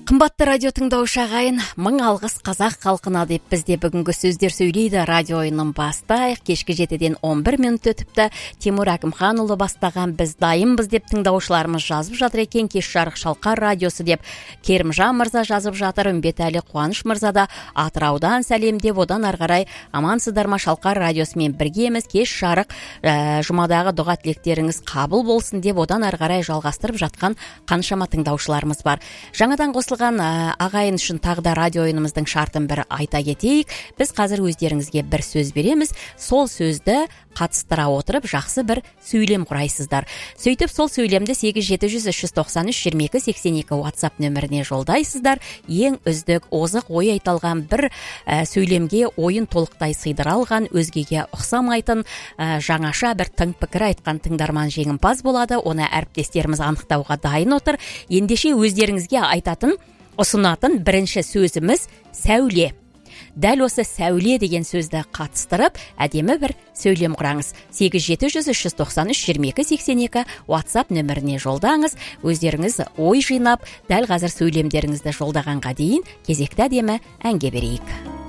Қымбатты радио тыңдаушы ағайын, мың алғыс қазақ халқына деп бізде бүгінгі сөздер сөйлейді радио ойынын бастайық. Кешкі 7-ден 11 минут өтіпті. Тимур Әкімханұлы бастаған біз дайынбыз деп тыңдаушыларымыз жазып жатыр екен. Кеш жарық Шалқар радиосы деп Керімжан мырза жазып жатыр. Үмбетәлі Қуаныш мырза да Атыраудан сәлем деп, одан арғарай амансыздар ма Шалқар радиосымен біргеміз. Кеш жарық жұмадағы дұға тілектеріңіз қабыл болсын деп, одан арғарай жалғастырып жатқан қаншама тыңдаушыларымыз бар. Жаңадан қосылған ағайын үшін тағы да радио ойынымыздың шартын бір айта кетейік. Біз қазір өздеріңізге бір сөз береміз. Сол сөзді қатыстыра отырып жақсы бір сөйлем құрайсыздар. Сөйтіп сол сөйлемді 8700-393-2282 WhatsApp нөміріне жолдайсыздар. Ең үздік, озық ой айталған бір сөйлемге ойын толықтай сыйдыра алған, өзгеге ұқсамайтын, жаңаша бір тың пікір айтқан тыңдарман жеңімпаз болады. Оны әріптестеріміз анықтауға дайын отыр. Ендеше өздеріңізге айтатын, ұсынатын бірінші сөзіміз сәуле. Дәл осы сәуле деген сөзді қатыстырып, әдемі бір сөйлем құраңыз. 8700-393-2282 WhatsApp нөміріне жолдаңыз. Өздеріңіз ой жинап, дәл қазір сөйлемдеріңізді жолдағанға дейін кезекті әдемі әнге берейік.